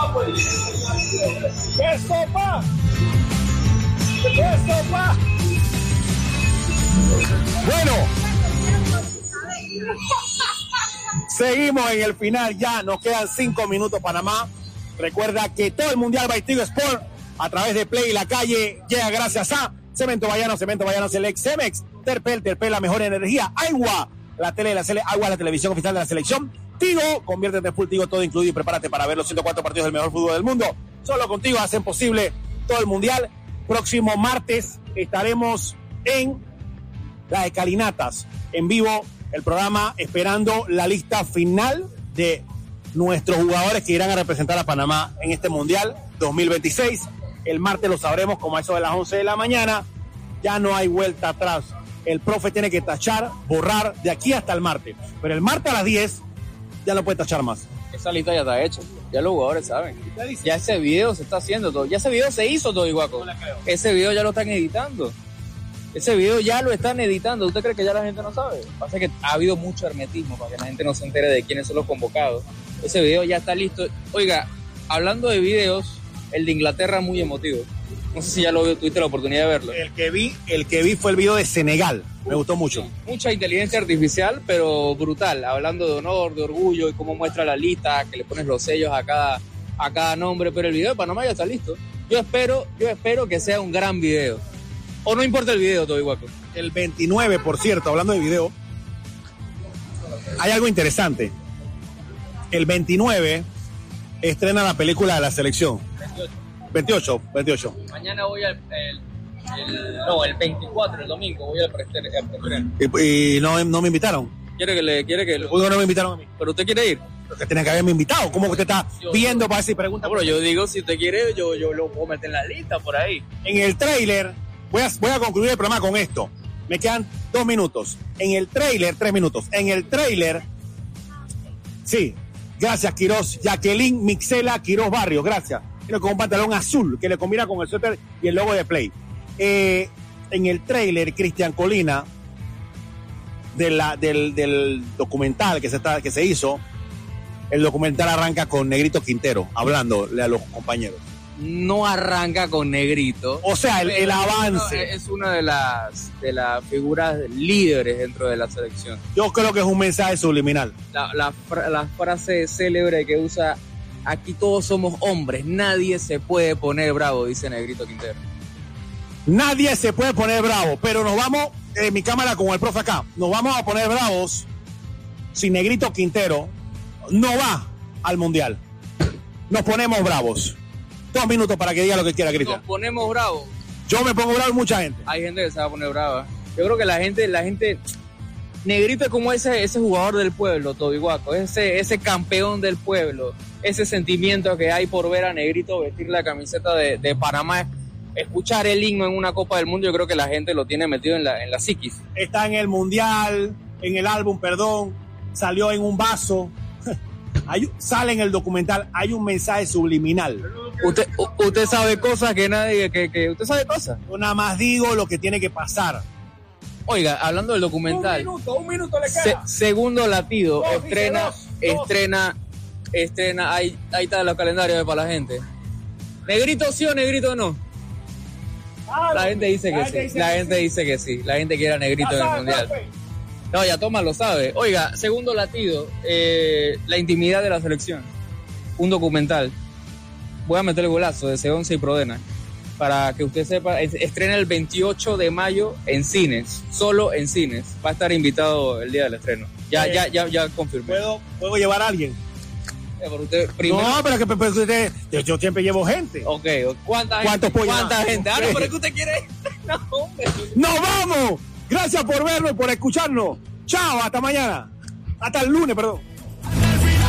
¡Qué sopa! ¡Qué sopa! Bueno, seguimos en el final, ya nos quedan 5 minutos Panamá. Recuerda que todo el Mundial by Tigo Sport a través de Play y La Calle llega gracias a Cemento Bayano Select, Cemex, Terpel, la mejor energía, Agua, la tele de la Sele, Agua, la televisión oficial de la selección, Tigo, conviértete en full Tigo, todo incluido y prepárate para ver los 104 partidos del mejor fútbol del mundo. Solo contigo hacen posible todo el Mundial. Próximo martes estaremos en la de Calinatas, en vivo, el programa esperando la lista final de nuestros jugadores que irán a representar a Panamá en este Mundial 2026. El martes lo sabremos como a eso de las 11 de la mañana. Ya no hay vuelta atrás. El profe tiene que tachar, borrar de aquí hasta el martes. Pero el martes a las 10 ya no puede tachar más. Esa lista ya está hecha. Ya los jugadores saben. Ya ese video se está haciendo todo. Ya ese video se hizo todo, Iguaco. Ese video ya lo están editando. Ese video ya lo están editando. ¿Usted cree que ya la gente no sabe? Pasa que ha habido mucho hermetismo para que la gente no se entere de quiénes son los convocados. Ese video ya está listo. Oiga, hablando de videos, el de Inglaterra es muy emotivo. No sé si ya tuviste la oportunidad de verlo. El que vi fue el video de Senegal. Me gustó mucho. Mucha inteligencia artificial, pero brutal. Hablando de honor, de orgullo y cómo muestra la lista, que le pones los sellos a cada nombre. Pero el video de Panamá ya está listo. Yo espero que sea un gran video. ¿O no importa el video, todo igual? El 29, por cierto, hablando de video, hay algo interesante. El 29 estrena la película de la selección. 28. Mañana voy el 24, el domingo, voy al preestreno. Y no me invitaron. ¿Quiere que no me invitaron a mí? ¿Pero usted quiere ir? Porque tienen que haberme invitado. ¿Cómo que usted está viendo para decir pregunta? Bueno, yo digo, si usted quiere, yo lo puedo meter en la lista por ahí. En el tráiler, voy a concluir el programa con esto. Me quedan 2 minutos. En el tráiler, 3 minutos. En el tráiler, sí, gracias Quiroz, Jacqueline Mixela Quiroz Barrios, gracias. Tiene con un pantalón azul que le combina con el suéter y el logo de Play. En el tráiler, Cristian Colina, del documental que se hizo, el documental arranca con Negrito Quintero, hablándole a los compañeros. No arranca con Negrito. O sea, el avance. Es una de las figuras líderes dentro de la selección. Yo creo que es un mensaje subliminal. La frase célebre que usa: aquí todos somos hombres, nadie se puede poner bravo, dice Negrito Quintero. Nadie se puede poner bravo, pero nos vamos, en mi cámara con el profe acá, nos vamos a poner bravos si Negrito Quintero no va al Mundial. Nos ponemos bravos. 2 minutos para que diga lo que quiera, Cristian. Nos ponemos bravos. Yo me pongo bravo y mucha gente. Hay gente que se va a poner brava. Yo creo que la gente... Negrito es como ese jugador del pueblo, Tobiguaco, ese campeón del pueblo, ese sentimiento que hay por ver a Negrito vestir la camiseta de Panamá, escuchar el himno en una Copa del Mundo. Yo creo que la gente lo tiene metido en la psiquis. Está en el Mundial, en el álbum, salió en un vaso, sale en el documental, hay un mensaje subliminal. Usted sabe cosas que nadie, que usted sabe cosas. Yo nada más digo lo que tiene que pasar. Oiga, hablando del documental, un minuto le queda. Segundo Latido, estrena, ahí está los calendarios para la gente. ¿Negrito sí o Negrito no? La gente dice que sí, la gente dice que sí, la gente quiere a Negrito en el Mundial. No, ya Tomás lo sabe. Oiga, Segundo Latido, la intimidad de la selección, un documental. Voy a meter el golazo de C11 y Prodena. Para que usted sepa, estrena el 28 de mayo en cines, solo en cines. Va a estar invitado el día del estreno. Ya confirmé. ¿Puedo llevar a alguien? Pero usted primero... No, pero que yo siempre llevo gente. Ok, ¿cuánta gente? Ah, no, pero es que usted quiere... No, hombre. ¡Nos vamos! Gracias por vernos y por escucharnos. Chao, hasta mañana. Hasta el lunes, perdón.